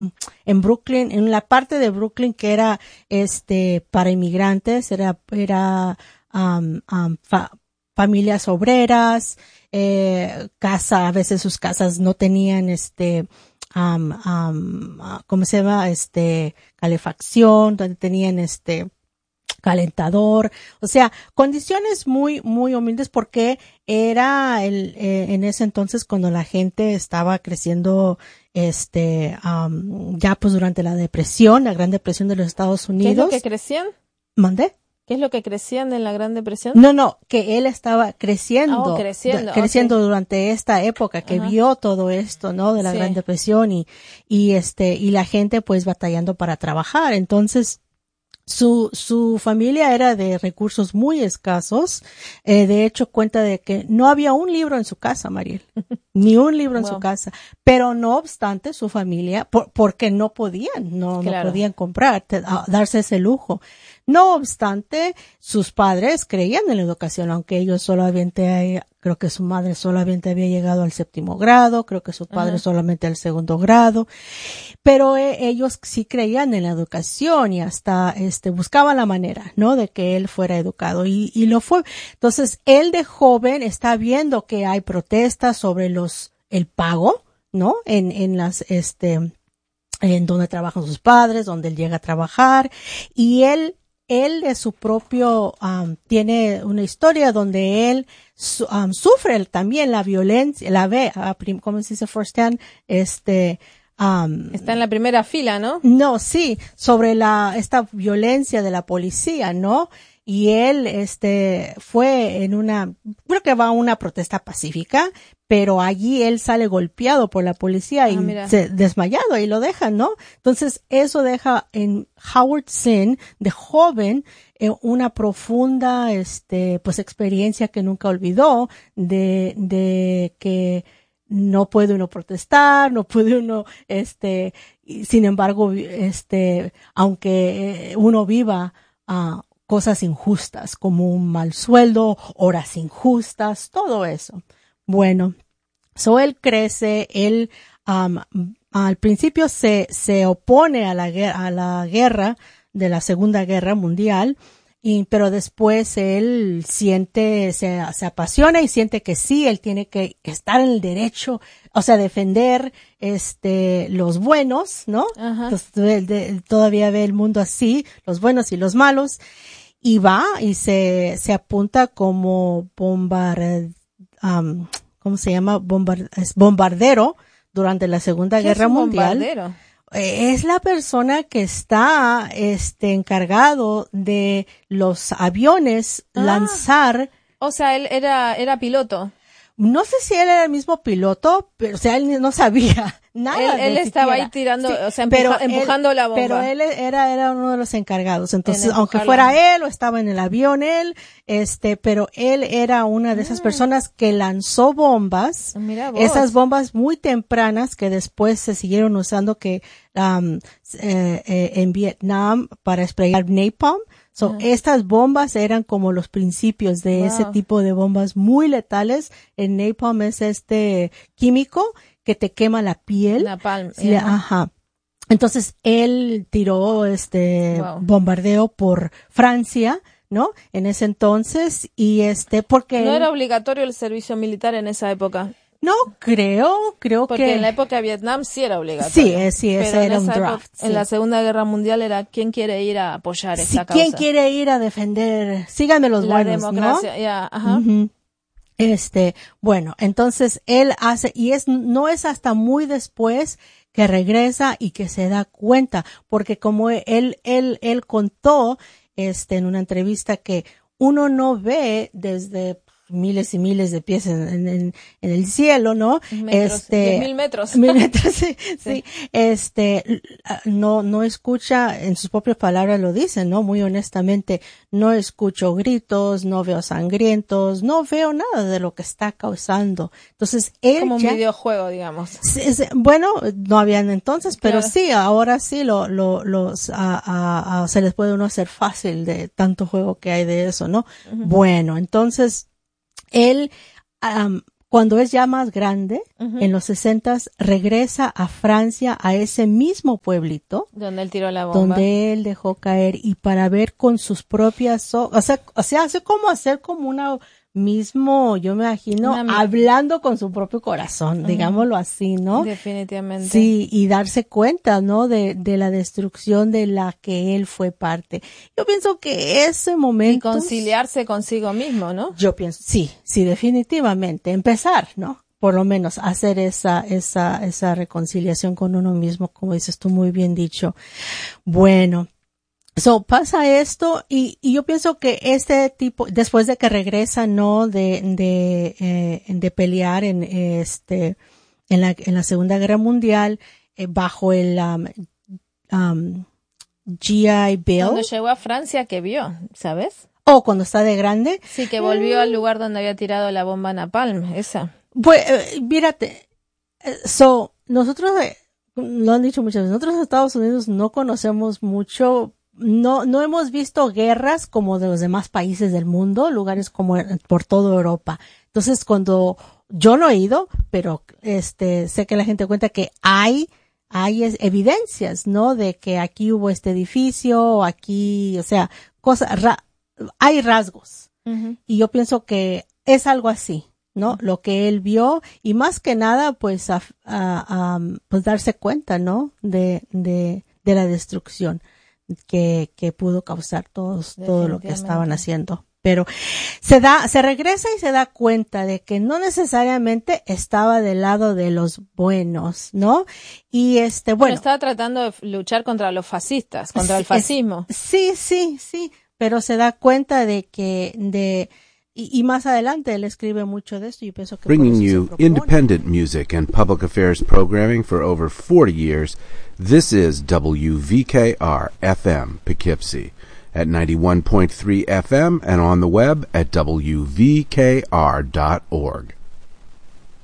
en Brooklyn, en la parte de Brooklyn que era, para inmigrantes, era, familias obreras, a veces sus casas no tenían, ¿cómo se llama? Calefacción, donde tenían, calentador, o sea, condiciones muy, muy humildes porque era en ese entonces cuando la gente estaba creciendo, ya pues durante la depresión, la Gran Depresión de los Estados Unidos. ¿Qué es lo que crecían? ¿Mandé? ¿Qué es lo que crecían en la Gran Depresión? No, que él estaba creciendo, creciendo okay. Durante esta época, que vio todo esto, ¿no? De la Gran Depresión y la gente pues batallando para trabajar. Entonces, su familia era de recursos muy escasos. De hecho, cuenta de que no había un libro en su casa, Mariel. Ni un libro en su casa. Pero no obstante, su familia, porque no podían, no podían comprar, darse ese lujo. No obstante, sus padres creían en la educación, aunque ellos creo que su madre solamente había llegado al 7º grado, creo que su padre solamente al 2º grado, pero ellos sí creían en la educación y hasta buscaban la manera, ¿no? De que él fuera educado y lo fue. Entonces, él de joven está viendo que hay protestas sobre el pago, ¿no? En donde trabajan sus padres, donde él llega a trabajar y él de su propio, tiene una historia donde él sufre también la violencia, ¿cómo se dice first hand? Está en la primera fila, ¿no? No, sí, sobre esta violencia de la policía, ¿no? Y él, fue creo que va a una protesta pacífica, pero allí él sale golpeado por la policía y desmayado y lo dejan, ¿no? Entonces eso deja en Howard Zinn, de joven, una profunda, pues experiencia que nunca olvidó de que no puede uno protestar, no puede uno, sin embargo, aunque uno viva, cosas injustas, como un mal sueldo, horas injustas, todo eso. Bueno, él crece, él, al principio se opone a la guerra de la Segunda Guerra Mundial, pero después él se apasiona y siente que sí, él tiene que estar en el derecho, o sea, defender, los buenos, ¿no? Entonces, todavía ve el mundo así, los buenos y los malos, y va y se apunta como ¿cómo se llama? Bombardero durante la Segunda Guerra Mundial. Bombardero? Es la persona que está, encargado de los aviones lanzar. O sea, él era piloto. No sé si él era el mismo piloto, pero o sea, él no sabía nada. Él estaba ahí tirando, sí, o sea, empujando la bomba. Pero él era uno de los encargados. Entonces, aunque fuera él o estaba en el avión él, pero él era una de esas personas que lanzó bombas. Mira vos. Esas bombas muy tempranas que después se siguieron usando en Vietnam para sprayar napalm. Estas bombas eran como los principios de ese tipo de bombas muy letales. El napalm es químico que te quema la piel. Napalm. Sí, ajá. Entonces él tiró bombardeo por Francia, ¿no? En ese entonces y porque no era obligatorio el servicio militar en esa época. No creo Porque que en la época de Vietnam sí era obligatorio. Sí, ese era un draft. Época, en la Segunda Guerra Mundial era quién quiere ir a apoyar esta causa. ¿Quién quiere ir a defender? Síganme los la buenos, democracia, ¿no? Ya, ajá. Bueno, entonces él hace, y no es hasta muy después que regresa y que se da cuenta, porque como él contó, en una entrevista que uno no ve desde miles y miles de pies en el cielo, ¿no? 10,000 metros. 1000 metros, sí. No escucha, en sus propias palabras lo dicen, ¿no? Muy honestamente, no escucho gritos, no veo sangrientos, no veo nada de lo que está causando. Entonces, él como un videojuego, digamos. Bueno, no habían entonces, pero claro. sí, ahora sí se les puede uno hacer fácil de tanto juego que hay de eso, ¿no? Bueno, entonces, él cuando es ya más grande, en los 60s, regresa a Francia, a ese mismo pueblito. Donde él tiró la bomba. Donde él dejó caer, y para ver con sus propias ojos, o sea, hacer como una mismo, yo me imagino, hablando con su propio corazón, digámoslo así, ¿no? Definitivamente. Sí, y darse cuenta, ¿no? De la destrucción de la que él fue parte. Yo pienso que ese momento. Y conciliarse consigo mismo, ¿no? Yo pienso, sí, definitivamente. Empezar, ¿no? Por lo menos hacer esa reconciliación con uno mismo, como dices tú, muy bien dicho. Bueno. Pasa esto, y yo pienso que este tipo, después de que regresa, ¿no? De pelear en la Segunda Guerra Mundial, bajo el, GI Bill. Cuando llegó a Francia, ¿qué vio? ¿Sabes? Cuando está de grande. Sí, que volvió al lugar donde había tirado la bomba napalm, esa. Pues, mírate, nosotros, lo han dicho muchas veces, nosotros en Estados Unidos no conocemos mucho. No hemos visto guerras como de los demás países del mundo, lugares como por toda Europa. Entonces, cuando yo no he ido, pero sé que la gente cuenta que hay evidencias, ¿no? De que aquí hubo este edificio, aquí, o sea, hay rasgos. Y yo pienso que es algo así, ¿no? Lo que él vio, y más que nada, pues, pues darse cuenta, ¿no? De la destrucción que pudo causar todo lo que estaban haciendo. Pero se regresa y se da cuenta de que no necesariamente estaba del lado de los buenos, ¿no? Y bueno. Estaba tratando de luchar contra los fascistas, contra el fascismo. Sí, pero se da cuenta de que, y más adelante él escribe mucho de esto, y yo pienso que bringing you independent music and public affairs programming for over 40 years. This is WVKR-FM Poughkeepsie at 91.3 FM and on the web at WVKR.org.